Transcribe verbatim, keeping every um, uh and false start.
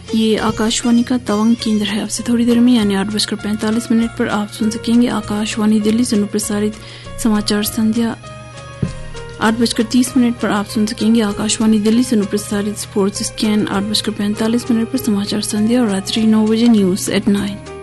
ये आकाशवाणी का तवांग केंद्र है। अब से थोड़ी देर में यानी आठ बजकर पैंतालीस मिनट पर आप सुन सकेंगे आकाशवाणी दिल्ली से प्रसारित समाचार संध्या। आठ बजकर तीस मिनट पर आप सुन सकेंगे आकाशवाणी दिल्ली से प्रसारित स्पोर्ट्स स्कैन। आठ बजकर पैंतालीस मिनट पर समाचार संध्या और रात्रि नौ बजे न्यूज एट नाइन।